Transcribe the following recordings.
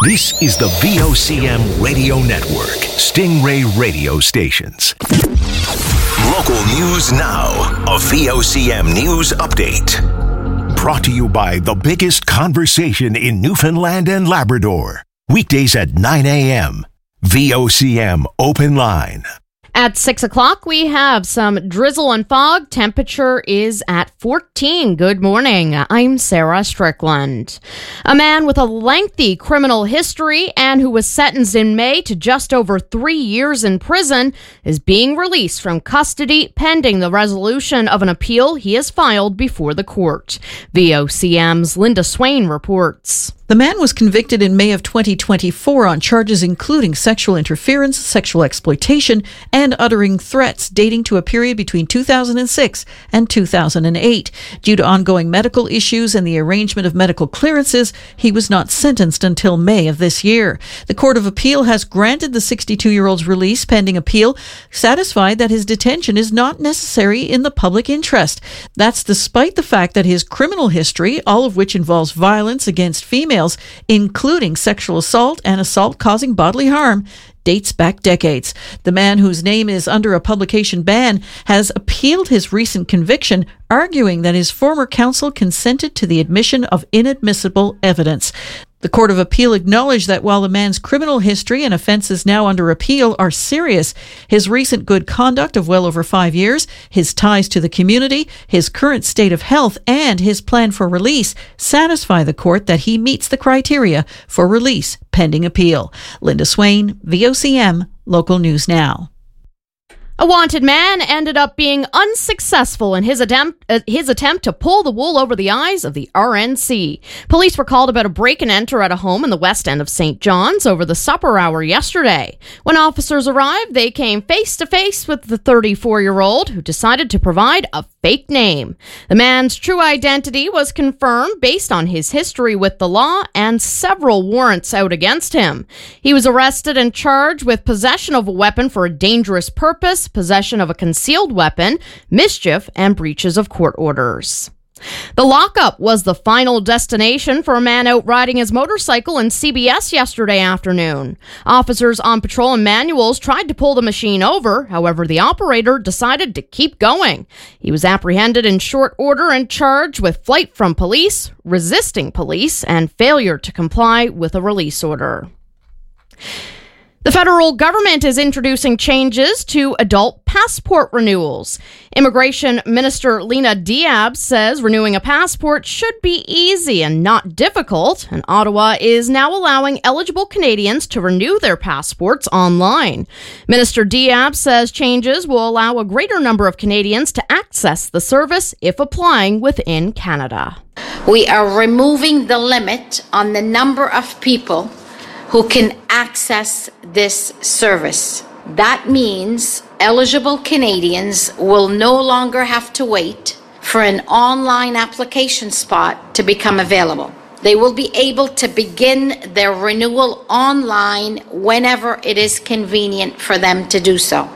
This is the VOCM Radio Network, Stingray radio stations. Local news now, a VOCM news update. Brought to you by the biggest conversation in Newfoundland and Labrador. Weekdays at 9 a.m. VOCM Open Line. At 6 o'clock, we have some drizzle and fog. Temperature is at 14. Good morning. I'm Sarah Strickland. A man with a lengthy criminal history and who was sentenced in May to just over 3 years in prison is being released from custody pending the resolution of an appeal he has filed before the court. VOCM's Linda Swain reports. The man was convicted in May of 2024 on charges including sexual interference, sexual exploitation, and uttering threats dating to a period between 2006 and 2008. Due to ongoing medical issues and the arrangement of medical clearances, he was not sentenced until May of this year. The Court of Appeal has granted the 62-year-old's release pending appeal, satisfied that his detention is not necessary in the public interest. That's despite the fact that his criminal history, all of which involves violence against females, including sexual assault and assault causing bodily harm, dates back decades. The man, whose name is under a publication ban, has appealed his recent conviction, arguing that his former counsel consented to the admission of inadmissible evidence. The Court of Appeal acknowledged that while the man's criminal history and offences now under appeal are serious, his recent good conduct of well over 5 years, his ties to the community, his current state of health, and his plan for release satisfy the court that he meets the criteria for release pending appeal. Linda Swain, VOCM, Local News Now. A wanted man ended up being unsuccessful in his attempt to pull the wool over the eyes of the RNC. Police were called about a break and enter at a home in the west end of St. John's over the supper hour yesterday. When officers arrived, they came face to face with the 34-year-old who decided to provide a fake name. The man's true identity was confirmed based on his history with the law and several warrants out against him. He was arrested and charged with possession of a weapon for a dangerous purpose, possession of a concealed weapon, mischief, and breaches of court orders. The lockup was the final destination for a man out riding his motorcycle in CBS yesterday afternoon. Officers on patrol and manuals tried to pull the machine over. However, the operator decided to keep going. He was apprehended in short order and charged with flight from police, resisting police, and failure to comply with a release order. The federal government is introducing changes to adult passport renewals. Immigration Minister Lena Diab says renewing a passport should be easy and not difficult, and Ottawa is now allowing eligible Canadians to renew their passports online. Minister Diab says changes will allow a greater number of Canadians to access the service if applying within Canada. We are removing the limit on the number of people who can access this service. That means eligible Canadians will no longer have to wait for an online application spot to become available. They will be able to begin their renewal online whenever it is convenient for them to do so.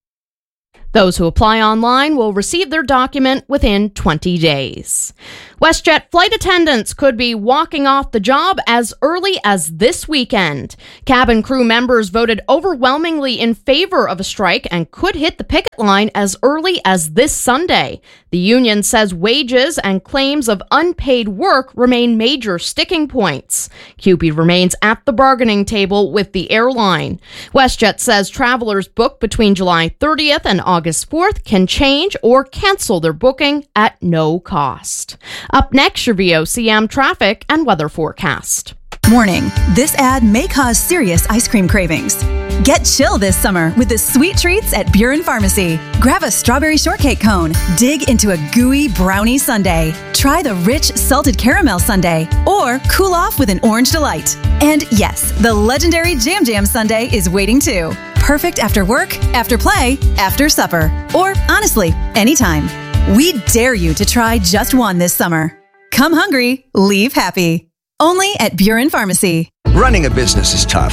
Those who apply online will receive their document within 20 days. WestJet flight attendants could be walking off the job as early as this weekend. Cabin crew members voted overwhelmingly in favor of a strike and could hit the picket line as early as this Sunday. The union says wages and claims of unpaid work remain major sticking points. CUPE remains at the bargaining table with the airline. WestJet says travelers booked between July 30th and August 4th can change or cancel their booking at no cost. Up next, your VOCM traffic and weather forecast. Warning, this ad may cause serious ice cream cravings. Get chill this summer with the sweet treats at Buren Pharmacy. Grab a strawberry shortcake cone, dig into a gooey brownie sundae, try the rich salted caramel sundae, or cool off with an orange delight. And yes, the legendary Jam Jam sundae is waiting too. Perfect after work, after play, after supper, or honestly, anytime. We dare you to try just one this summer. Come hungry, leave happy. Only at Buren Pharmacy. Running a business is tough.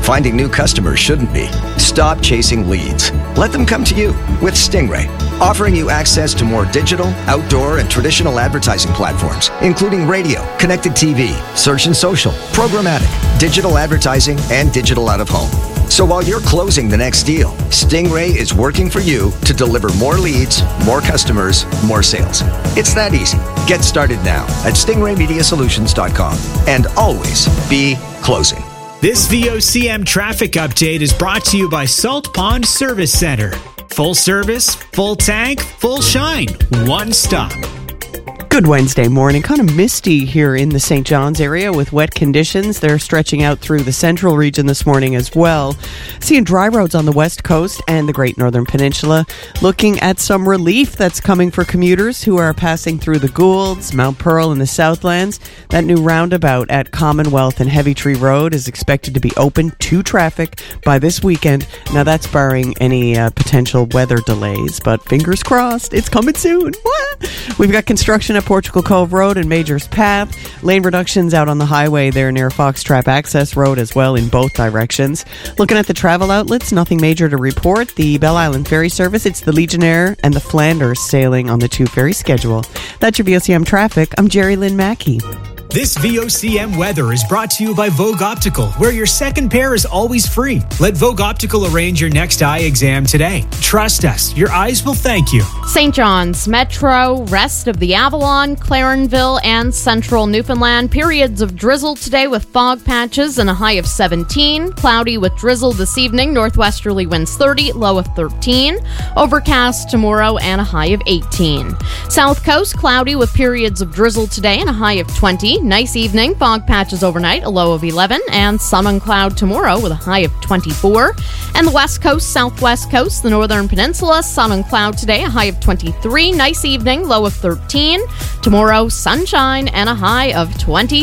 Finding new customers shouldn't be. Stop chasing leads. Let them come to you with Stingray, offering you access to more digital, outdoor, and traditional advertising platforms, including radio, connected TV, search and social, programmatic, digital advertising, and digital out-of-home. So while you're closing the next deal, Stingray is working for you to deliver more leads, more customers, more sales. It's that easy. Get started now at stingraymediasolutions.com and always be closing. This VOCM traffic update is brought to you by Salt Pond Service Center. Full service, full tank, full shine. One stop. Good Wednesday morning. Kind of misty here in the St. John's area with wet conditions. They're stretching out through the central region this morning as well. Seeing dry roads on the west coast and the Great Northern Peninsula. Looking at some relief that's coming for commuters who are passing through the Goulds, Mount Pearl, and the Southlands. That new roundabout at Commonwealth and Heavy Tree Road is expected to be open to traffic by this weekend. Now that's barring any potential weather delays, but fingers crossed, it's coming soon. We've got construction at Portugal Cove Road and Majors Path. Lane reductions out on the highway there near Foxtrap Access Road as well in both directions. Looking at the travel outlets, nothing major to report. The Belle Island Ferry Service, it's the Legionnaire and the Flanders sailing on the 2 ferry schedule. That's your VOCM traffic. I'm Jerry Lynn Mackey. This VOCM weather is brought to you by Vogue Optical, where your second pair is always free. Let Vogue Optical arrange your next eye exam today. Trust us, your eyes will thank you. St. John's, Metro, rest of the Avalon, Clarenville, and central Newfoundland. Periods of drizzle today with fog patches and a high of 17. Cloudy with drizzle this evening. Northwesterly winds 30, low of 13. Overcast tomorrow and a high of 18. South Coast, cloudy with periods of drizzle today and a high of 20. Nice evening. Fog patches overnight, a low of 11. And sun and cloud tomorrow with a high of 24. And the West Coast, Southwest Coast, the Northern Peninsula, sun and cloud today, a high of 23. Nice evening, low of 13. Tomorrow, sunshine and a high of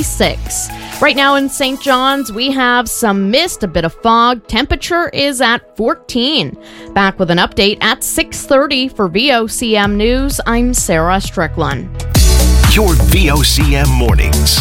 26. Right now in St. John's, we have some mist, a bit of fog. Temperature is at 14. Back with an update at 6:30 for VOCM News. I'm Sarah Strickland. Your VOCM mornings.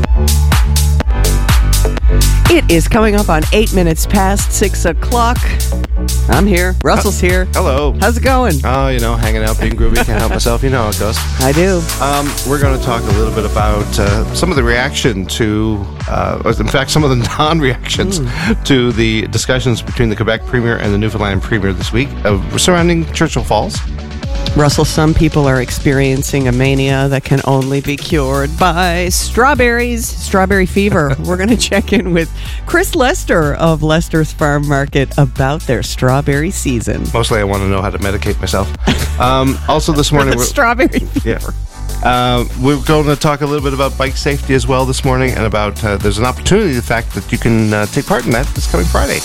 It is coming up on 8 minutes past 6 o'clock. I'm here. Russell's here. Hello. How's it going? Oh, hanging out, being groovy. Can't help myself. You know how it goes. I do. We're going to talk a little bit about some of the reaction to, in fact, some of the non-reactions to the discussions between the Quebec Premier and the Newfoundland Premier this week surrounding Churchill Falls. Russell, some people are experiencing a mania that can only be cured by strawberries, strawberry fever. We're going to check in with Chris Lester of Lester's Farm Market about their strawberry season. Mostly I want to know how to medicate myself. Also this morning... strawberry fever. Yeah. We're going to talk a little bit about bike safety as well this morning and about there's an opportunity, the fact that you can take part in that this coming Friday.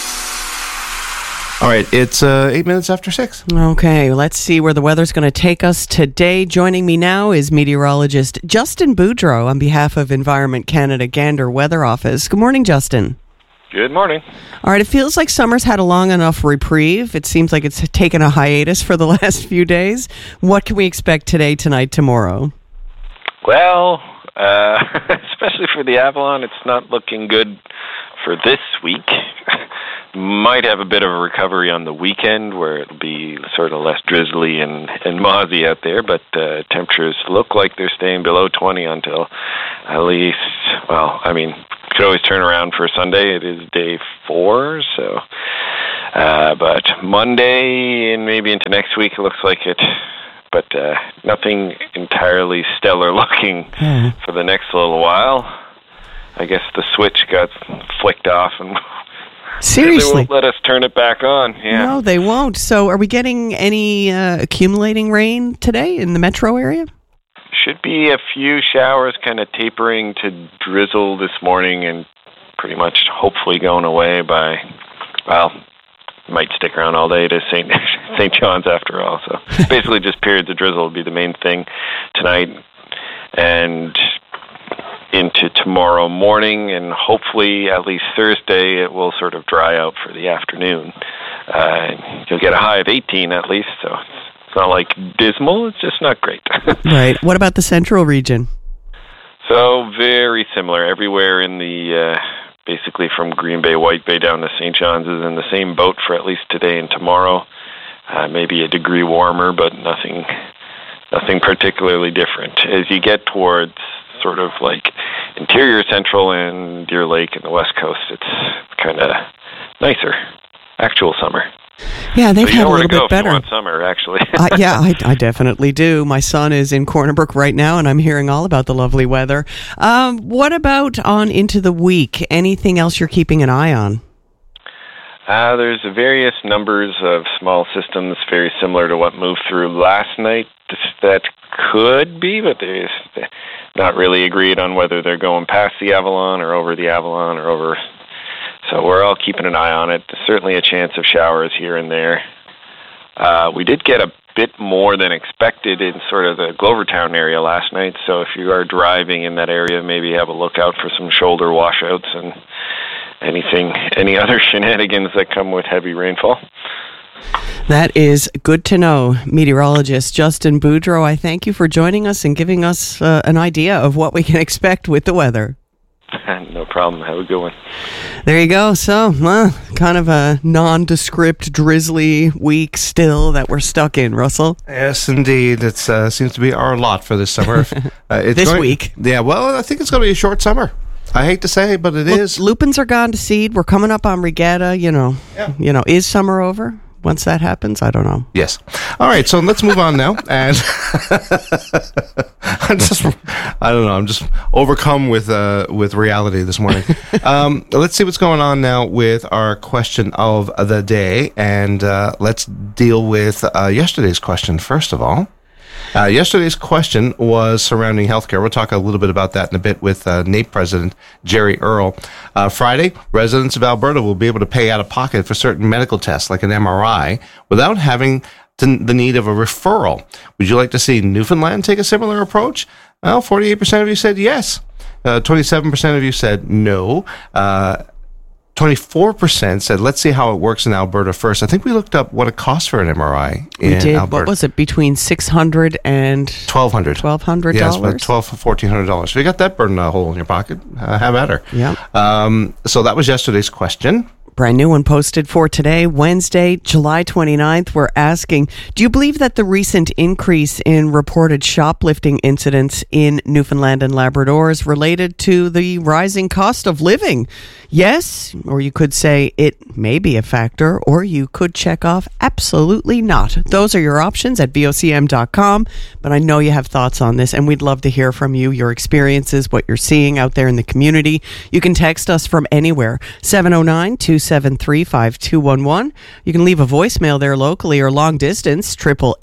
All right, it's 8 minutes after 6. Okay, let's see where the weather's going to take us today. Joining me now is meteorologist Justin Boudreau on behalf of Environment Canada Gander Weather Office. Good morning, Justin. Good morning. All right, it feels like summer's had a long enough reprieve. It seems like it's taken a hiatus for the last few days. What can we expect today, tonight, tomorrow? Well, especially for the Avalon, it's not looking good for this week. Might have a bit of a recovery on the weekend where it'll be sort of less drizzly and mozzy out there, but temperatures look like they're staying below 20 until at least, could always turn around for Sunday. It is day 4, so but Monday and maybe into next week it looks like it, but nothing entirely stellar looking for the next little while. I guess the switch got flicked off and seriously, they won't let us turn it back on. Yeah. No, they won't. So are we getting any accumulating rain today in the metro area? Should be a few showers kind of tapering to drizzle this morning and pretty much hopefully going away by, might stick around all day to St. John's after all. So basically just periods of drizzle will be the main thing tonight and into tomorrow morning, and hopefully at least Thursday it will sort of dry out for the afternoon. You'll get a high of 18 at least, so it's not like dismal, it's just not great. Right. What about the central region? So very similar everywhere in the basically from Green Bay, White Bay down to St. John's is in the same boat for at least today and tomorrow. Maybe a degree warmer, but nothing particularly different. As you get towards sort of like interior central and Deer Lake and the West Coast, it's kind of nicer, actual summer. Yeah, they've so had a little bit better. You want summer, actually. Yeah, I definitely do. My son is in Corner Brook right now, and I'm hearing all about the lovely weather. What about on into the week? Anything else you're keeping an eye on? There's various numbers of small systems very similar to what moved through last night that could be, but they're not really agreed on whether they're going past the Avalon or over the Avalon or over. So we're all keeping an eye on it. There's certainly a chance of showers here and there. We did get a bit more than expected in sort of the Glovertown area last night, so if you are driving in that area, maybe have a look out for some shoulder washouts and any other shenanigans that come with heavy rainfall. That is good to know. Meteorologist Justin Boudreau, I thank you for joining us and giving us an idea of what we can expect with the weather. No problem. Have a good one. There you go. So, kind of a nondescript, drizzly week still that we're stuck in, Russell. Yes, indeed. It seems to be our lot for this summer. This week. Yeah, well, I think it's going to be a short summer. I hate to say, but it is. Lupins are gone to seed. We're coming up on regatta. Is summer over? Once that happens, I don't know. Yes. All right, so let's move on now. And I'm just overcome with reality this morning. Let's see what's going on now with our question of the day, and let's deal with yesterday's question first of all. Yesterday's question was surrounding healthcare. We'll talk a little bit about that in a bit with NAPE President Jerry Earle. Friday, residents of Alberta will be able to pay out of pocket for certain medical tests like an MRI without having the need of a referral. Would you like to see Newfoundland take a similar approach? Well, 48% of you said yes. 27% of you said no. 24% said, let's see how it works in Alberta first. I think we looked up what it costs for an MRI in Alberta. What was it, between $600 and $1,200? $1,200? Yes, about $1,200 to $1,400. So you got that burning a hole in your pocket. Have at her. Yeah. So that was yesterday's question. Brand new one posted for today, Wednesday, July 29th. We're asking, do you believe that the recent increase in reported shoplifting incidents in Newfoundland and Labrador is related to the rising cost of living? Yes, or you could say it may be a factor, or you could check off absolutely not. Those are your options at vocm.com, but I know you have thoughts on this, and we'd love to hear from you, your experiences, what you're seeing out there in the community. You can text us from anywhere, 709-273-5211. You can leave a voicemail there locally or long distance,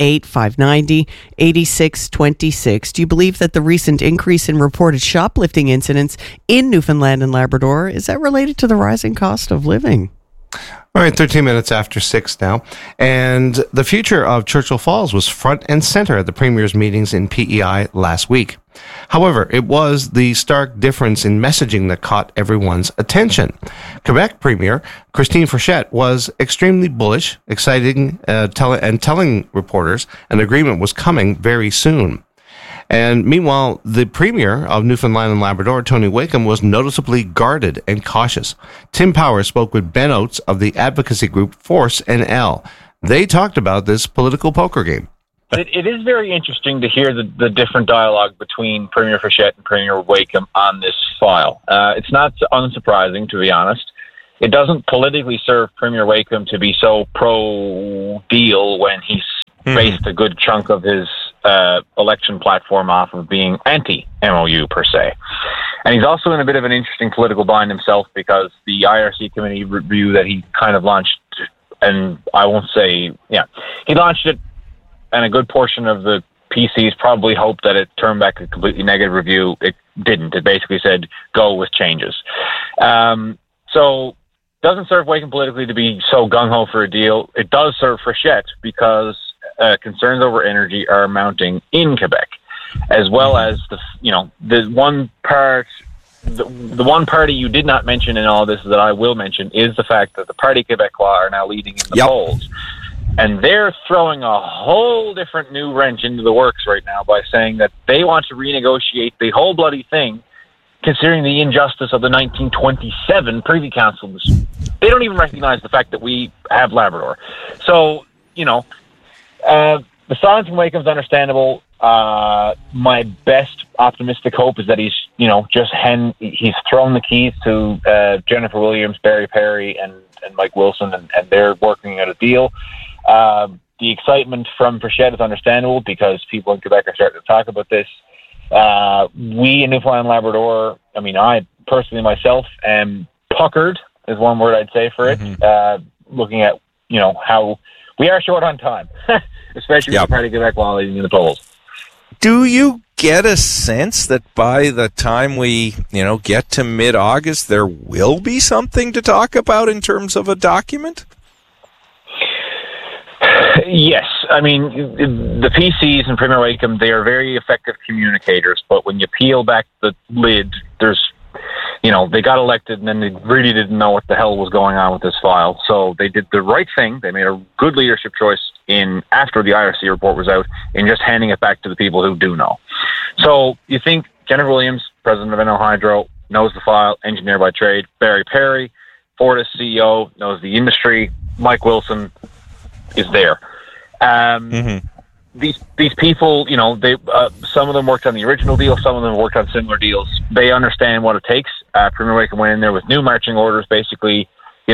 888-590-8626. Do you believe that the recent increase in reported shoplifting incidents in Newfoundland and Labrador, is that related to the rising cost of living? All right, 13 minutes after 6 now. And the future of Churchill Falls was front and center at the Premier's meetings in PEI last week. However, it was the stark difference in messaging that caught everyone's attention. Quebec Premier Christine Frechette was extremely bullish, exciting, telling reporters an agreement was coming very soon. And meanwhile, the Premier of Newfoundland and Labrador, Tony Wakeham, was noticeably guarded and cautious. Tim Power spoke with Ben Oates of the advocacy group Force NL. They talked about this political poker game. It is very interesting to hear the different dialogue between Premier Frechette and Premier Wakeham on this file. It's not unsurprising, to be honest. It doesn't politically serve Premier Wakeham to be so pro-deal when he's based a good chunk of his election platform off of being anti-MOU, per se. And he's also in a bit of an interesting political bind himself because the IRC committee review that he kind of launched, and I won't say, he launched it, and a good portion of the PCs probably hoped that it turned back a completely negative review. It didn't. It basically said, go with changes. So doesn't serve Wakeham politically to be so gung-ho for a deal. It does serve Frechette because concerns over energy are mounting in Quebec, as well as the one party you did not mention in all this that I will mention is the fact that the Parti Québécois are now leading in the polls, and they're throwing a whole different new wrench into the works right now by saying that they want to renegotiate the whole bloody thing considering the injustice of the 1927 Privy Council. They don't even recognize the fact that we have Labrador. So, the silence from Wakeham's understandable. My best optimistic hope is that he's thrown the keys to Jennifer Williams, Barry Perry, and Mike Wilson, and they're working out a deal. The excitement from Frechette is understandable because people in Quebec are starting to talk about this. We in Newfoundland and Labrador, I personally myself am puckered, is one word I'd say for it, looking at, how we are short on time, especially with the Party Quebec while leading in the polls. Do you get a sense that by the time we, get to mid-August, there will be something to talk about in terms of a document? Yes. The PCs and Premier Wakeham, they are very effective communicators, but when you peel back the lid, there's, they got elected and then they really didn't know what the hell was going on with this file. So they did the right thing. They made a good leadership choice after the IRC report was out in just handing it back to the people who do know. So you think Jennifer Williams, president of NL Hydro, knows the file, engineer by trade. Barry Perry, Fortis CEO, knows the industry. Mike Wilson is there. These people, they some of them worked on the original deal, some of them worked on similar deals. They understand what it takes. Premier Wakeham went in there with new marching orders, basically,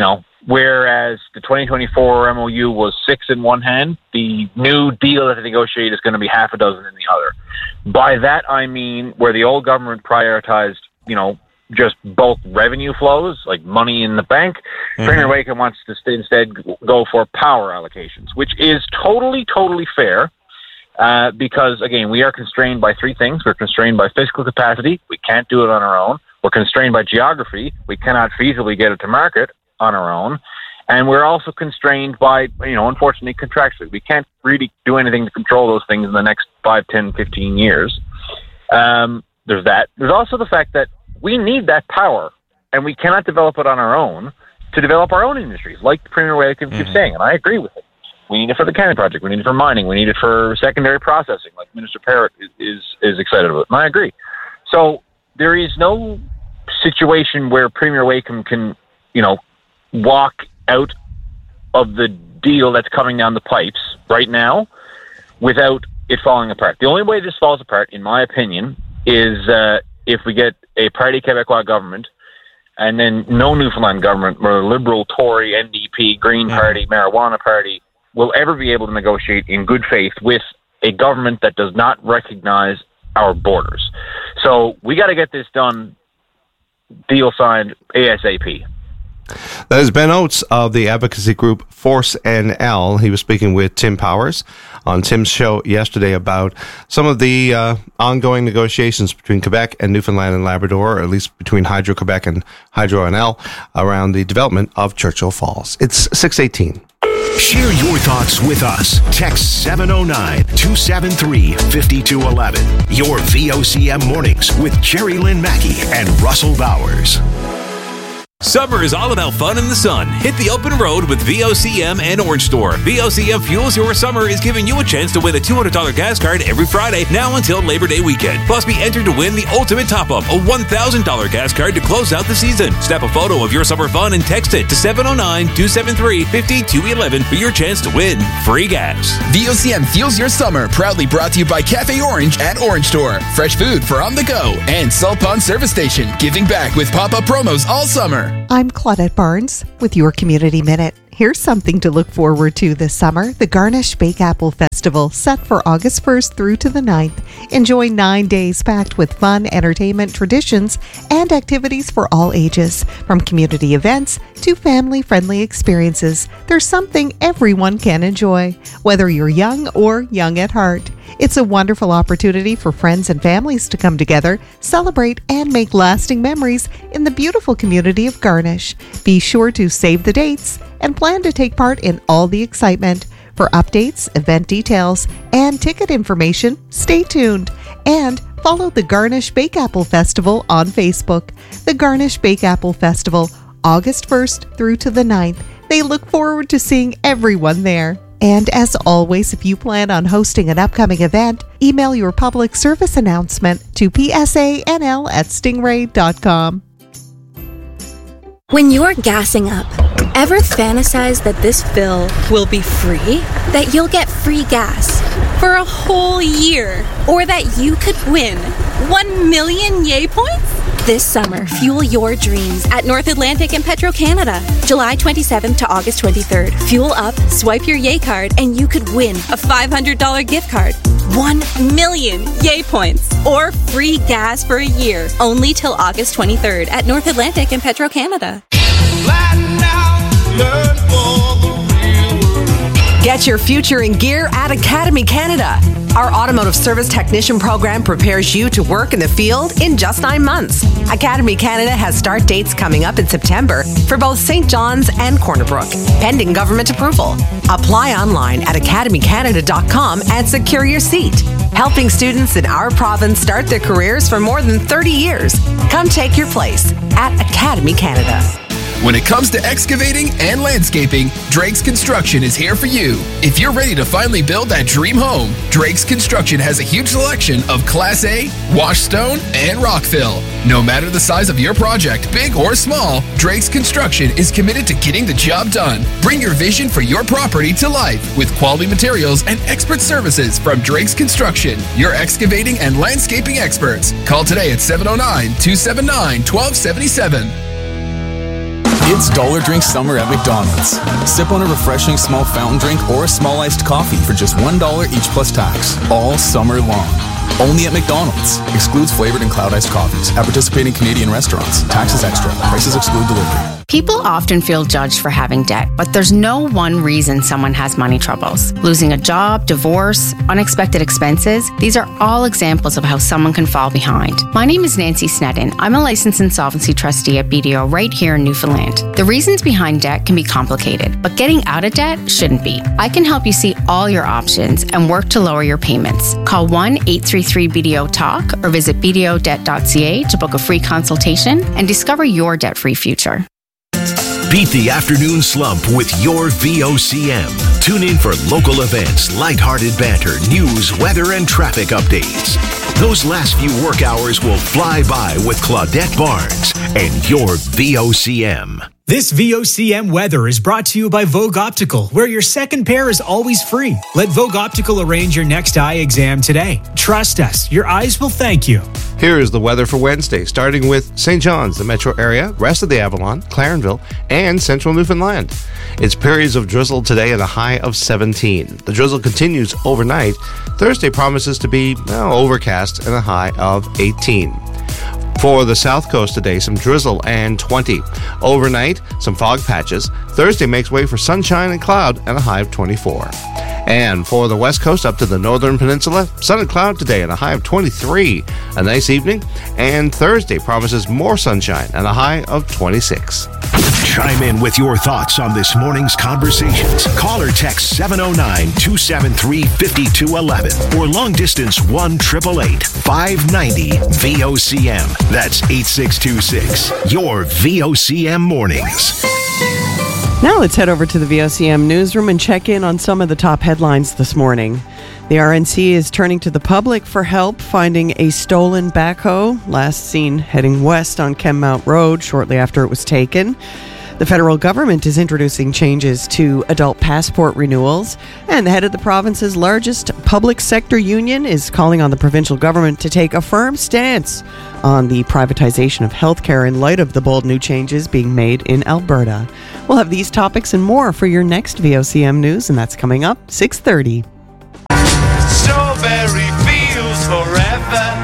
whereas the 2024 MOU was 6 in one hand, the new deal that they negotiate is going to be half a dozen in the other. By that, I mean where the old government prioritized, just bulk revenue flows, like money in the bank. Premier Wakeham wants to instead go for power allocations, which is totally fair. Because, again, we are constrained by three things. We're constrained by physical capacity. We can't do it on our own. We're constrained by geography. We cannot feasibly get it to market on our own. And we're also constrained by, unfortunately, contractually. We can't really do anything to control those things in the next 5, 10, 15 years. There's that. There's also the fact that we need that power, and we cannot develop it on our own to develop our own industries, like Premier Wakeham keeps saying, and I agree with it. We need it for the Canning Project. We need it for mining. We need it for secondary processing, like Minister Parrott is excited about. And I agree. So there is no situation where Premier Wakeham can, walk out of the deal that's coming down the pipes right now without it falling apart. The only way this falls apart, in my opinion, is if we get a Parti Québécois government and then no Newfoundland government, where a Liberal, Tory, NDP, Green Party, Marijuana Party, will ever be able to negotiate in good faith with a government that does not recognize our borders. So we got to get this done, deal signed ASAP. That is Ben Oates of the advocacy group Force NL. He was speaking with Tim Powers on Tim's show yesterday about some of the ongoing negotiations between Quebec and Newfoundland and Labrador, or at least between Hydro-Quebec and Hydro-NL, around the development of Churchill Falls. It's 6:18. Share your thoughts with us. Text 709-273-5211. Your VOCM mornings with Jerry Lynn Mackey and Russell Bowers. Summer is all about fun in the sun. Hit the open road with VOCM and Orange Store. VOCM Fuels Your Summer is giving you a chance to win a $200 gas card every Friday now until Labor Day weekend. Plus, be entered to win the ultimate top-up, a $1,000 gas card to close out the season. Snap a photo of your summer fun and text it to 709-273-5211 for your chance to win free gas. VOCM Fuels Your Summer, proudly brought to you by Cafe Orange at Orange Store. Fresh food for on the go. And Salt Pond Service Station, giving back with pop-up promos all summer. I'm Claudette Barnes with your Community Minute. Here's something to look forward to this summer. The Garnish Bake Apple Festival, set for August 1st through to the 9th. Enjoy 9 days packed with fun, entertainment, traditions, and activities for all ages. From community events to family-friendly experiences, there's something everyone can enjoy, whether you're young or young at heart. It's a wonderful opportunity for friends and families to come together, celebrate, and make lasting memories in the beautiful community of Garnish. Be sure to save the dates and plan to take part in all the excitement. For updates, event details, and ticket information, stay tuned and follow the Garnish Bake Apple Festival on Facebook. The Garnish Bake Apple Festival, August 1st through to the 9th. They look forward to seeing everyone there. And as always, if you plan on hosting an upcoming event, email your public service announcement to psanl@stingray.com. When you're gassing up, ever fantasize that this fill will be free? That you'll get free gas for a whole year? Or that you could win 1 million Yay points? This summer, fuel your dreams at North Atlantic and Petro-Canada. July 27th to August 23rd. Fuel up, swipe your Yay card, and you could win a $500 gift card. 1 million Yay points. Or free gas for a year. Only till August 23rd at North Atlantic and Petro-Canada. Get your future in gear at Academy Canada. Our automotive service technician program prepares you to work in the field in just 9 months. Academy Canada has start dates coming up in September for both St. John's and Corner Brook, pending government approval. Apply online at academycanada.com and secure your seat. Helping students in our province start their careers for more than 30 years. Come take your place at Academy Canada. When it comes to excavating and landscaping, Drake's Construction is here for you. If you're ready to finally build that dream home, Drake's Construction has a huge selection of Class A, wash stone, and rock fill. No matter the size of your project, big or small, Drake's Construction is committed to getting the job done. Bring your vision for your property to life with quality materials and expert services from Drake's Construction, your excavating and landscaping experts. Call today at 709-279-1277. It's Dollar Drink Summer at McDonald's. Sip on a refreshing small fountain drink or a small iced coffee for just $1 each plus tax, all summer long. Only at McDonald's. Excludes flavored and cloud iced coffees. At participating Canadian restaurants. Taxes extra. Prices exclude delivery. People often feel judged for having debt, but there's no one reason someone has money troubles. Losing a job, divorce, unexpected expenses, these are all examples of how someone can fall behind. My name is Nancy Sneddon. I'm a licensed insolvency trustee at BDO right here in Newfoundland. The reasons behind debt can be complicated, but getting out of debt shouldn't be. I can help you see all your options and work to lower your payments. Call 1-833-BDO-TALK or visit bdodebt.ca to book a free consultation and discover your debt-free future. Beat the afternoon slump with your VOCM. Tune in for local events, lighthearted banter, news, weather, and traffic updates. Those last few work hours will fly by with Claudette Barnes and your VOCM. This VOCM weather is brought to you by Vogue Optical, where your second pair is always free. Let Vogue Optical arrange your next eye exam today. Trust us, your eyes will thank you. Here is the weather for Wednesday, starting with St. John's, the metro area, rest of the Avalon, Clarenville, and central Newfoundland. It's periods of drizzle today and a high of 17. The drizzle continues overnight. Thursday promises to be overcast and a high of 18. For the south coast today, some drizzle and 20. Overnight, some fog patches. Thursday makes way for sunshine and cloud and a high of 24. And for the west coast up to the northern peninsula, sun and cloud today and a high of 23. A nice evening. And Thursday promises more sunshine and a high of 26. Chime in with your thoughts on this morning's conversations. Call or text 709-273-5211 or long distance 1-888-590-VOCM. That's 8626. Your VOCM mornings. Now let's head over to the VOCM newsroom and check in on some of the top headlines this morning. The RNC is turning to the public for help finding a stolen backhoe, last seen heading west on Kenmount Road shortly after it was taken. The federal government is introducing changes to adult passport renewals, and the head of the province's largest public sector union is calling on the provincial government to take a firm stance on the privatization of healthcare in light of the bold new changes being made in Alberta. We'll have these topics and more for your next VOCM news, and that's coming up 6:30. Strawberry fields forever.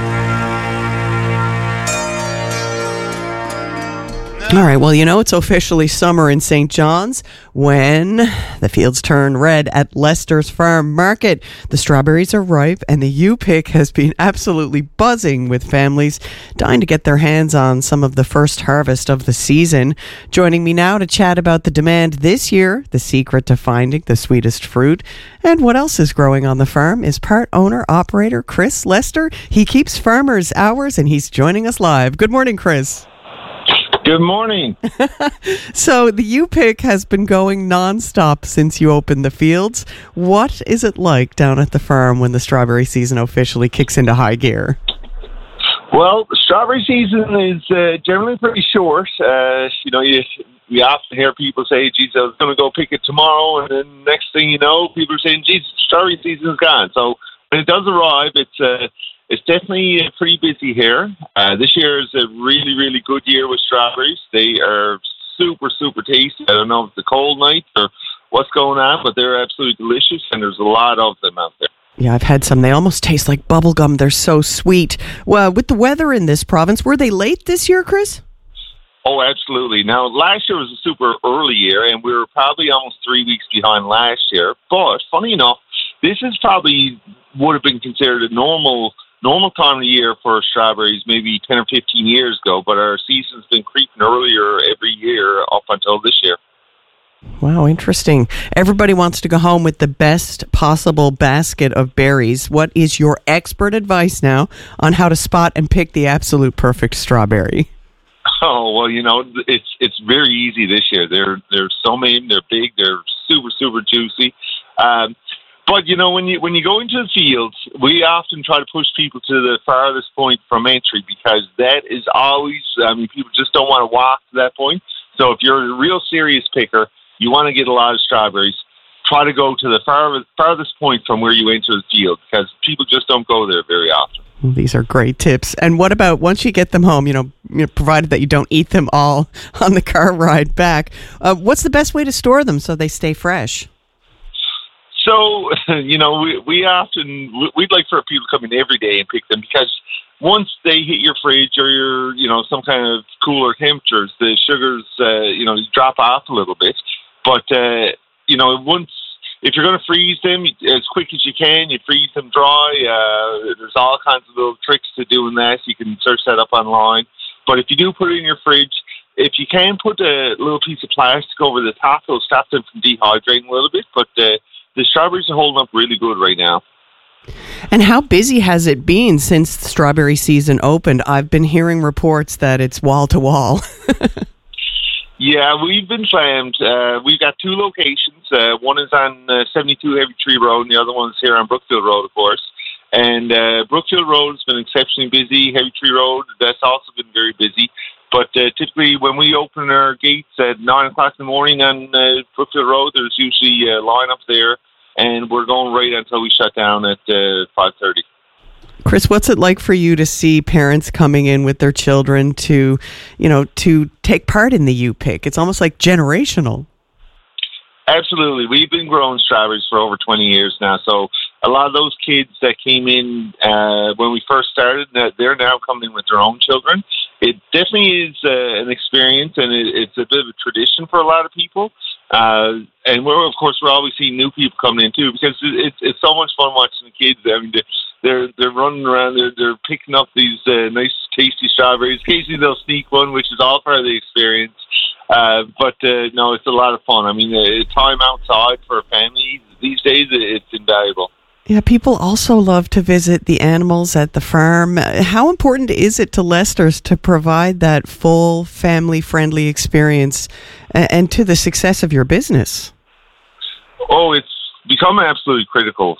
All right, well, you know, it's officially summer in St. John's when the fields turn red at Lester's Farm Market. The strawberries are ripe and the U-Pick has been absolutely buzzing with families dying to get their hands on some of the first harvest of the season. Joining me now to chat about the demand this year, the secret to finding the sweetest fruit, and what else is growing on the farm is part owner-operator Chris Lester. He keeps farmers hours and he's joining us live. Good morning, Chris. Good morning. So the U-Pick has been going nonstop since you opened the fields. What is it like down at the farm when the strawberry season officially kicks into high gear? Well, strawberry season is generally pretty short. We often hear people say, geez, I was going to go pick it tomorrow, and then next thing you know, people are saying, geez, strawberry season's gone. So when it does arrive, it's definitely pretty busy here. This year is a really, really good year with strawberries. They are super, super tasty. I don't know if it's the cold night or what's going on, but they're absolutely delicious, and there's a lot of them out there. Yeah, I've had some. They almost taste like bubble gum. They're so sweet. Well, with the weather in this province, were they late this year, Chris? Oh, absolutely. Now, last year was a super early year, and we were probably almost 3 weeks behind last year. But, funny enough, this is probably would have been considered a normal time of the year for strawberries maybe 10 or 15 years ago, but our season's been creeping earlier every year up until this year. Wow, interesting. Everybody wants to go home with the best possible basket of berries. What is your expert advice now on how to spot and pick the absolute perfect strawberry? Oh, well, it's very easy this year. There's so many. They're big. They're super, super juicy. But, when you go into the fields, we often try to push people to the farthest point from entry because that is always, people just don't want to walk to that point. So if you're a real serious picker, you want to get a lot of strawberries, try to go to the farthest point from where you enter the field because people just don't go there very often. Well, these are great tips. And what about once you get them home, provided that you don't eat them all on the car ride back, what's the best way to store them so they stay fresh? So, we'd like for people to come in every day and pick them because once they hit your fridge or your, some kind of cooler temperatures, the sugars, drop off a little bit. But, if you're going to freeze them as quick as you can, you freeze them dry. There's all kinds of little tricks to doing that. You can search that up online. But if you do put it in your fridge, if you can put a little piece of plastic over the top, it'll stop them from dehydrating a little bit. But the strawberries are holding up really good right now. And how busy has it been since the strawberry season opened? I've been hearing reports that it's wall to wall. Yeah, we've been slammed. We've got two locations. One is on 72 Heavy Tree Road, and the other one's here on Brookfield Road, of course. And Brookfield Road has been exceptionally busy. Heavy Tree Road, that's also been very busy. But typically when we open our gates at 9 o'clock in the morning on Brookfield Road, there's usually a line up there, and we're going right until we shut down at 5:30. Chris, what's it like for you to see parents coming in with their children to take part in the U-Pick? It's almost like generational. Absolutely. We've been growing strawberries for over 20 years now. So a lot of those kids that came in when we first started, they're now coming in with their own children. It definitely is an experience, and it's a bit of a tradition for a lot of people. And we're always seeing new people coming in too, because it's so much fun watching the kids. I mean, they're running around, they're picking up these nice, tasty strawberries. Occasionally they'll sneak one, which is all part of the experience. But it's a lot of fun. I mean, time outside for a family these days, it's invaluable. Yeah, people also love to visit the animals at the farm. How important is it to Lester's to provide that full family-friendly experience and to the success of your business? Oh, it's become absolutely critical.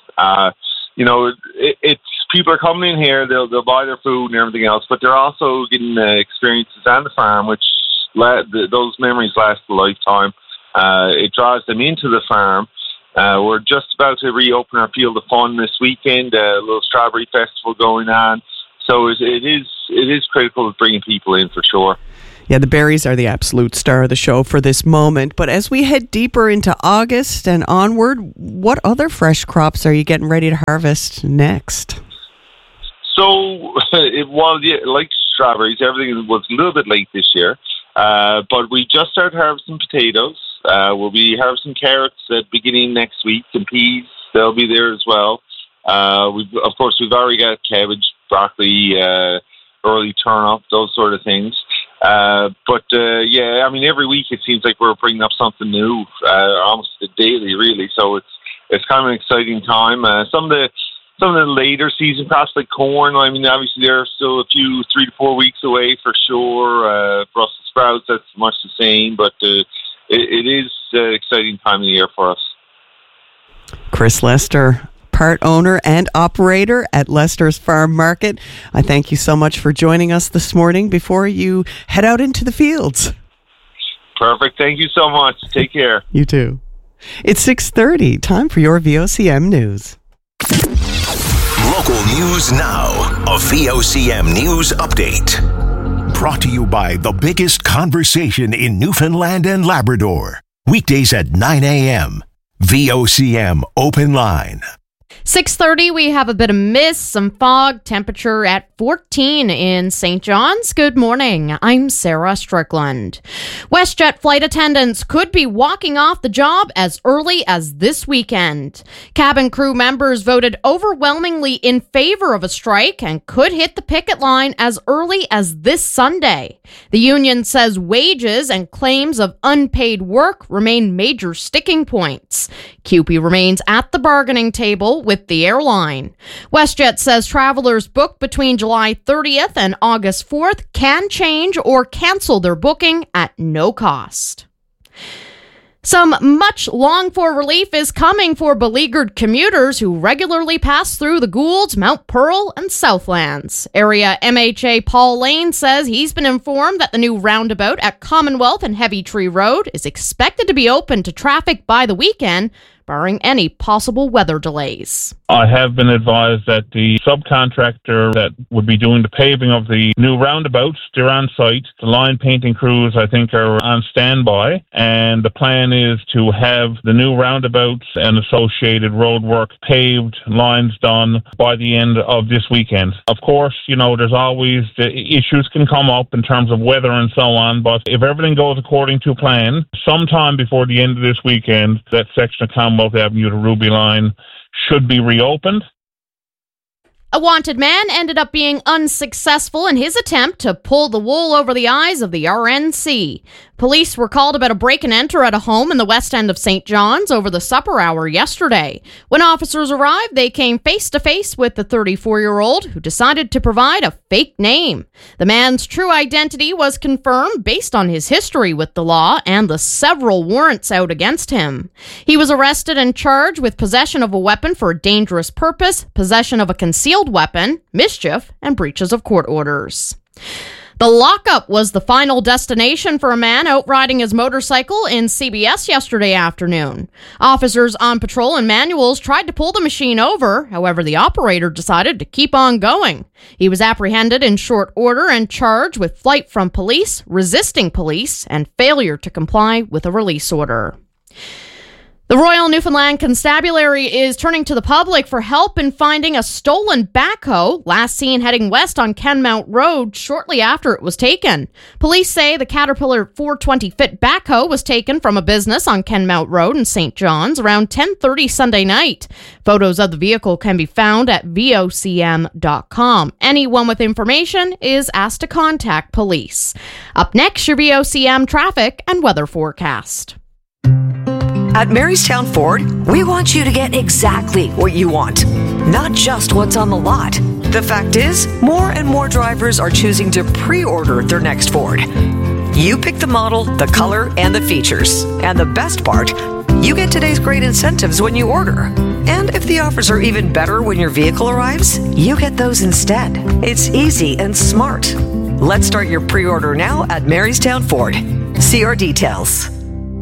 It's people are coming in here, they'll buy their food and everything else, but they're also getting experiences on the farm, which those memories last a lifetime. It draws them into the farm. We're just about to reopen our Field of Fun this weekend, a little strawberry festival going on. So it is critical of bringing people in for sure. Yeah, the berries are the absolute star of the show for this moment. But as we head deeper into August and onward, what other fresh crops are you getting ready to harvest next? So, like strawberries, everything was a little bit late this year. But we just started harvesting potatoes. We'll be harvesting carrots beginning next week, and peas, they'll be there as well. We've already got cabbage, broccoli, early turnip, those sort of things. Every week it seems like we're bringing up something new, almost daily, really. So it's kind of an exciting time. Some of some of the later season crops like corn, I mean, obviously they're still a few 3 to 4 weeks away for sure. Brussels sprouts, that's much the same, but it is an exciting time of the year for us. Chris Lester, part owner and operator at Lester's Farm Market. I thank you so much for joining us this morning before you head out into the fields. Perfect. Thank you so much. Take care. You too. It's 6:30. Time for your VOCM news. Local news now. A VOCM news update. Brought to you by the biggest conversation in Newfoundland and Labrador. Weekdays at 9 a.m. VOCM Open Line. 6:30, we have a bit of mist, some fog, temperature at 14 in St. John's. Good morning. I'm Sarah Strickland. WestJet flight attendants could be walking off the job as early as this weekend. Cabin crew members voted overwhelmingly in favor of a strike and could hit the picket line as early as this Sunday. The union says wages and claims of unpaid work remain major sticking points. CUPE remains at the bargaining table with the airline. WestJet says travelers booked between July 30th and August 4th can change or cancel their booking at no cost. Some much longed-for relief is coming for beleaguered commuters who regularly pass through the Goulds, Mount Pearl, and Southlands. Area MHA Paul Lane says he's been informed that the new roundabout at Commonwealth and Heavy Tree Road is expected to be open to traffic by the weekend, barring any possible weather delays. I have been advised that the subcontractor that would be doing the paving of the new roundabouts, they're on site. The line painting crews, I think, are on standby, and the plan is to have the new roundabouts and associated roadwork paved, lines done by the end of this weekend. Of course, you know, there's always the issues can come up in terms of weather and so on, but if everything goes according to plan, sometime before the end of this weekend, that section of Commonwealth Avenue to Ruby line should be reopened. A wanted man ended up being unsuccessful in his attempt to pull the wool over the eyes of the RNC. Police were called about a break and enter at a home in the west end of St. John's over the supper hour yesterday. When officers arrived, they came face to face with the 34-year-old who decided to provide a fake name. The man's true identity was confirmed based on his history with the law and the several warrants out against him. He was arrested and charged with possession of a weapon for a dangerous purpose, possession of a concealed weapon, mischief, and breaches of court orders. The lockup was the final destination for a man out riding his motorcycle in CBS yesterday afternoon. Officers on patrol and manuals tried to pull the machine over. However, the operator decided to keep on going. He was apprehended in short order and charged with flight from police, resisting police, and failure to comply with a release order. The Royal Newfoundland Constabulary is turning to the public for help in finding a stolen backhoe last seen heading west on Kenmount Road shortly after it was taken. Police say the Caterpillar 420-foot backhoe was taken from a business on Kenmount Road in St. John's around 10:30 Sunday night. Photos of the vehicle can be found at vocm.com. Anyone with information is asked to contact police. Up next, your VOCM traffic and weather forecast. At Marystown Ford, we want you to get exactly what you want, not just what's on the lot. The fact is, more and more drivers are choosing to pre-order their next Ford. You pick the model, the color, and the features. And the best part, you get today's great incentives when you order. And if the offers are even better when your vehicle arrives, you get those instead. It's easy and smart. Let's start your pre-order now at Marystown Ford. See our details.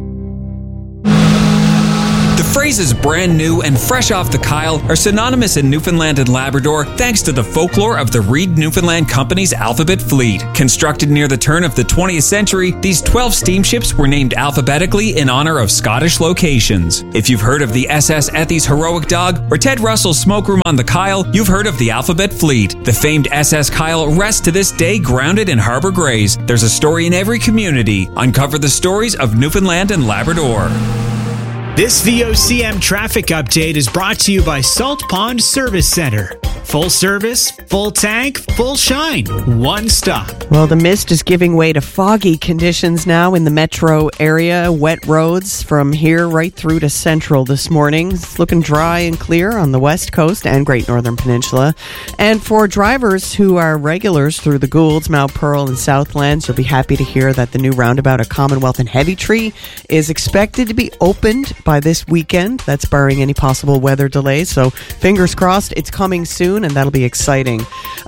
The phrases brand new and fresh off the Kyle are synonymous in Newfoundland and Labrador thanks to the folklore of the Reed Newfoundland Company's Alphabet Fleet. Constructed near the turn of the 20th century, these 12 steamships were named alphabetically in honor of Scottish locations. If you've heard of the SS Ethy's Heroic Dog or Ted Russell's Smoke Room on the Kyle, you've heard of the Alphabet Fleet. The famed SS Kyle rests to this day grounded in Harbour Grays. There's a story in every community. Uncover the stories of Newfoundland and Labrador. This VOCM traffic update is brought to you by Salt Pond Service Center. Full service, full tank, full shine. One stop. Well, the mist is giving way to foggy conditions now in the metro area. Wet roads from here right through to central this morning. It's looking dry and clear on the west coast and Great Northern Peninsula. And for drivers who are regulars through the Goulds, Mount Pearl, and Southlands, you'll be happy to hear that the new roundabout at Commonwealth and Heavy Tree is expected to be opened by this weekend. That's barring any possible weather delays. So fingers crossed it's coming soon, and that'll be exciting.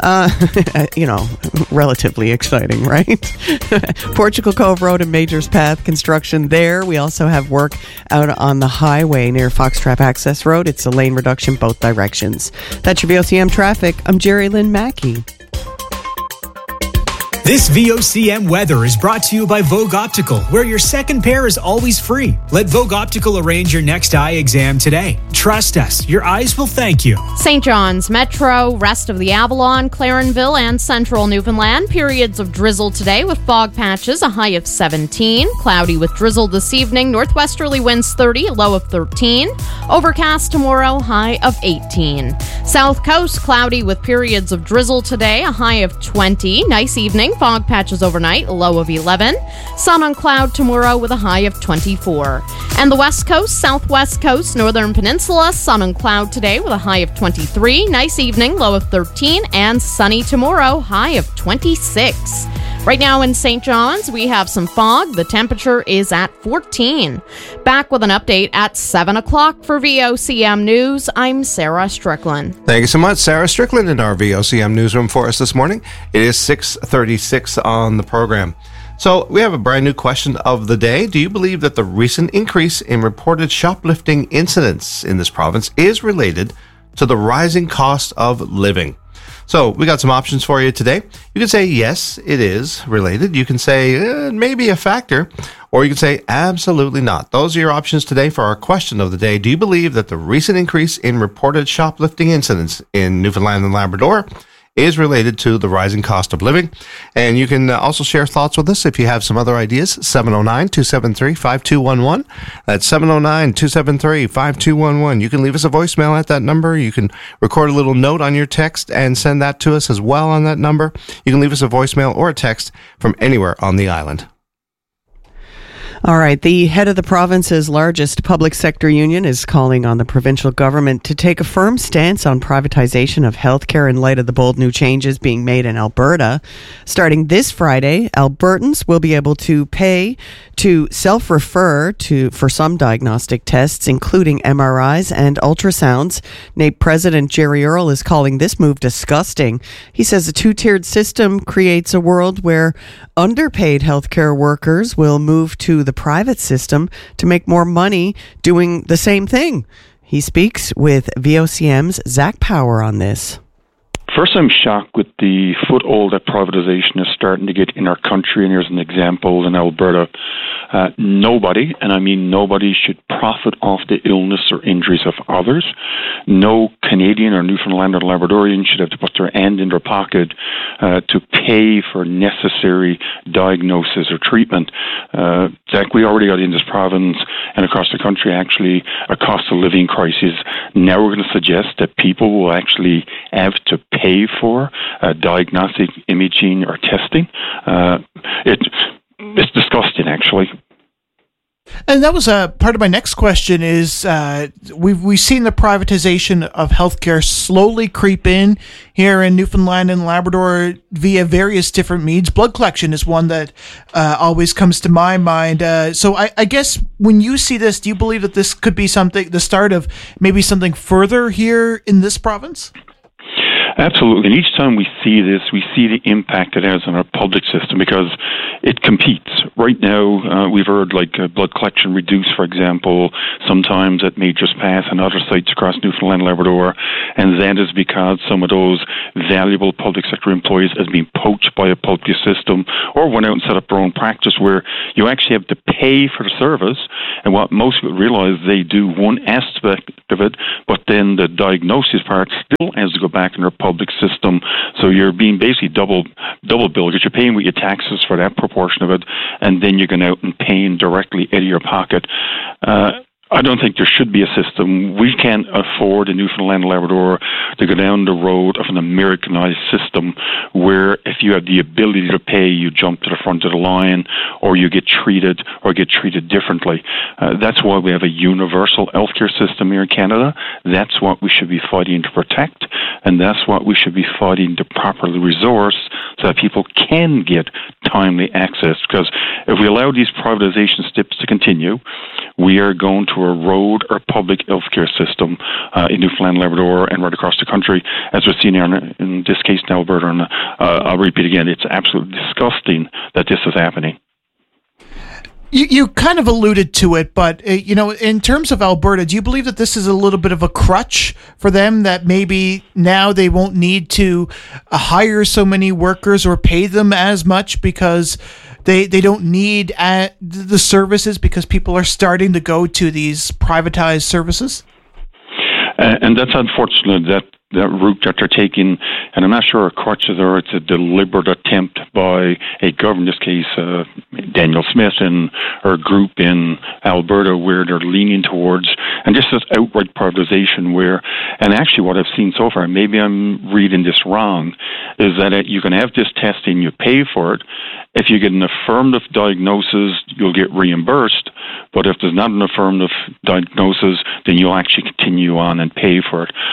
Relatively exciting, right? Portugal Cove Road and Majors Path construction there. We also have work out on the highway near Foxtrap Access Road. It's a lane reduction both directions. That's your VOCM traffic. I'm Jerry Lynn Mackey. This VOCM weather is brought to you by Vogue Optical, where your second pair is always free. Let Vogue Optical arrange your next eye exam today. Trust us, your eyes will thank you. St. John's Metro, rest of the Avalon, Clarenville, and central Newfoundland. Periods of drizzle today with fog patches, a high of 17. Cloudy with drizzle this evening. Northwesterly winds 30, a low of 13. Overcast tomorrow, high of 18. South Coast, cloudy with periods of drizzle today, a high of 20. Nice evening. Fog patches overnight, a low of 11. Sun on cloud tomorrow with a high of 24. And the West Coast, Southwest Coast, Northern Peninsula, sun and cloud today with a high of 23. Nice evening, low of 13. And sunny tomorrow, high of 26. Right now in St. John's, we have some fog. The temperature is at 14. Back with an update at 7 o'clock for VOCM News. I'm Sarah Strickland. Thank you so much, Sarah Strickland, in our VOCM newsroom for us this morning. It is 6:36 on the program. So we have a brand new question of the day. Do you believe that the recent increase in reported shoplifting incidents in this province is related to the rising cost of living? So we got some options for you today. You can say, yes, it is related. You can say, maybe a factor. Or you can say, absolutely not. Those are your options today for our question of the day. Do you believe that the recent increase in reported shoplifting incidents in Newfoundland and Labrador is related to the rising cost of living? And you can also share thoughts with us if you have some other ideas. 709-273-5211. That's 709-273-5211. You can leave us a voicemail at that number. You can record a little note on your text and send that to us as well on that number. You can leave us a voicemail or a text from anywhere on the island. All right. The head of the province's largest public sector union is calling on the provincial government to take a firm stance on privatization of healthcare in light of the bold new changes being made in Alberta. Starting this Friday, Albertans will be able to pay to self-refer for some diagnostic tests, including MRIs and ultrasounds. NAPE President Jerry Earle is calling this move disgusting. He says a two-tiered system creates a world where underpaid healthcare workers will move to the private system to make more money doing the same thing. He speaks with VOCM's Zach Power on this. First, I'm shocked with the foothold that privatization is starting to get in our country. And here's an example in Alberta. Nobody, and I mean nobody, should profit off the illness or injuries of others. No Canadian or Newfoundlander or Labradorian should have to put their hand in their pocket to pay for necessary diagnosis or treatment. Zach, we already got in this province and across the country actually a cost of living crisis. Now we're going to suggest that people will actually have to pay for diagnostic imaging or testing. It's disgusting, actually. And that was part of my next question is we've seen the privatization of healthcare slowly creep in here in Newfoundland and Labrador via various different means. Blood collection is one that always comes to my mind. So I guess when you see this, do you believe that this could be the start of maybe something further here in this province? Absolutely. And each time we see this, we see the impact it has on our public system because it competes. Right now, we've heard blood collection reduced, for example, sometimes at Majors Path and other sites across Newfoundland and Labrador. And that is because some of those valuable public sector employees has been poached by a public system or went out and set up their own practice where you actually have to pay for the service. And what most people realize, they do one aspect of it, but then the diagnosis part still has to go back in their public system. So you're being basically double billed because you're paying with your taxes for that proportion of it, and then you're going out and paying directly out of your pocket. I don't think there should be a system. We can't afford in Newfoundland and Labrador to go down the road of an Americanized system where if you have the ability to pay, you jump to the front of the line, or you get treated differently. That's why we have a universal healthcare system here in Canada. That's what we should be fighting to protect, and that's what we should be fighting to properly resource so that people can get timely access. Because if we allow these privatization steps to continue, we are going to erode our public healthcare system in Newfoundland, Labrador, and right across the country, as we're seeing here in this case in Alberta. And I'll repeat again, it's absolutely disgusting that this is happening. You kind of alluded to it, but, in terms of Alberta, do you believe that this is a little bit of a crutch for them, that maybe now they won't need to hire so many workers or pay them as much because they don't need the services because people are starting to go to these privatized services? And that's unfortunate, that route that they're taking, and I'm not sure a crutch or it's a deliberate attempt by a government, in this case Danielle Smith and her group in Alberta, where they're leaning towards, and just this outright privatization where, and actually what I've seen so far, maybe I'm reading this wrong, is that you can have this testing, you pay for it. If you get an affirmative diagnosis, you'll get reimbursed. But if there's not an affirmative diagnosis, then you'll actually continue on and pay for it.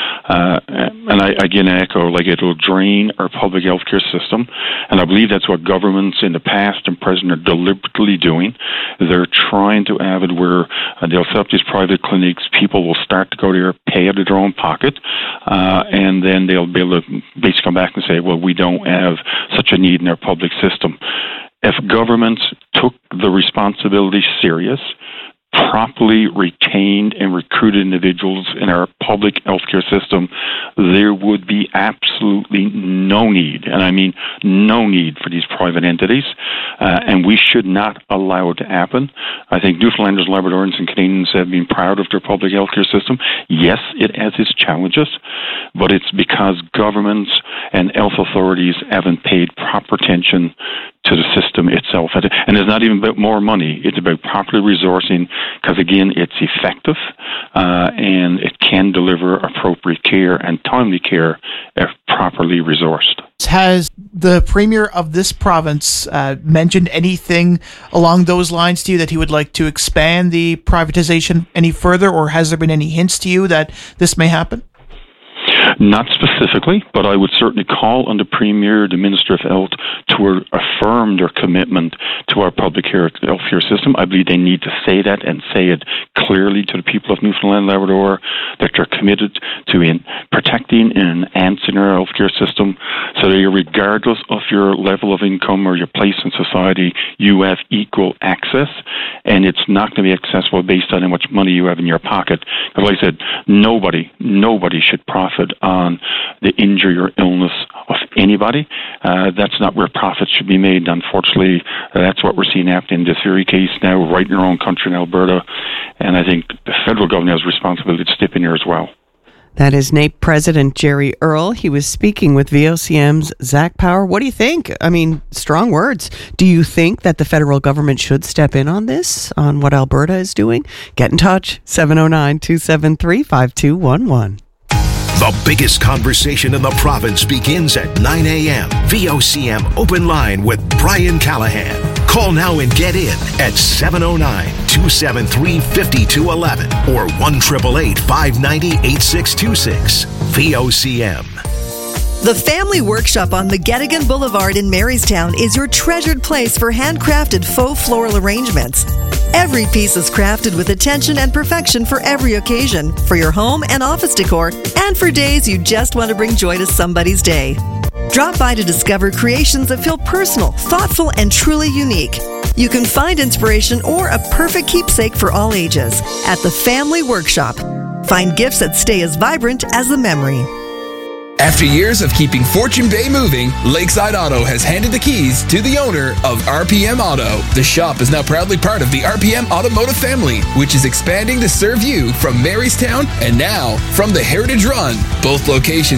And I again echo, it'll drain our public healthcare system. And I believe that's what governments in the past and present are deliberately doing. They're trying to have it where they'll set up these private clinics, people will start to go there, pay out of their own pocket, and then they'll be able to basically come back and say, well, we don't have such a need in our public system. If governments took the responsibility serious, properly retained and recruited individuals in our public healthcare system, there would be absolutely no need, and I mean no need, for these private entities, and we should not allow it to happen. I think Newfoundlanders, Labradorans, and Canadians have been proud of their public healthcare system. Yes, it has its challenges, but it's because governments and health authorities haven't paid proper attention to the system itself. And it's not even about more money. It's about properly resourcing, because, again, it's effective and it can deliver appropriate care and timely care if properly resourced. Has the Premier of this province mentioned anything along those lines to you, that he would like to expand the privatization any further, or has there been any hints to you that this may happen? Not specifically, but I would certainly call on the Premier, the Minister of Health, to affirm their commitment to our public healthcare system. I believe they need to say that, and say it clearly to the people of Newfoundland and Labrador, that they're committed to protecting and enhancing our healthcare system, so that regardless of your level of income or your place in society, you have equal access, and it's not going to be accessible based on how much money you have in your pocket. Because, like I said, nobody should profit on the injury or illness of anybody. That's not where profits should be made. Unfortunately, that's what we're seeing happen in this very case now, right in our own country in Alberta. And I think the federal government has a responsibility to step in here as well. That is NAPE President Jerry Earl. He was speaking with VOCM's Zach Power. What do you think? I mean, strong words. Do you think that the federal government should step in on this, on what Alberta is doing? Get in touch, 709-273-5211. The biggest conversation in the province begins at 9 a.m. VOCM Open Line with Brian Callahan. Call now and get in at 709-273-5211 or 1-888-590-8626. VOCM. The Family Workshop on McGettigan Boulevard in Marystown is your treasured place for handcrafted faux floral arrangements. Every piece is crafted with attention and perfection for every occasion, for your home and office decor, and for days you just want to bring joy to somebody's day. Drop by to discover creations that feel personal, thoughtful, and truly unique. You can find inspiration or a perfect keepsake for all ages at the Family Workshop. Find gifts that stay as vibrant as the memory. After years of keeping Fortune Bay moving, Lakeside Auto has handed the keys to the owner of RPM Auto. The shop is now proudly part of the RPM Automotive family, which is expanding to serve you from Marystown and now from the Heritage Run. Both locations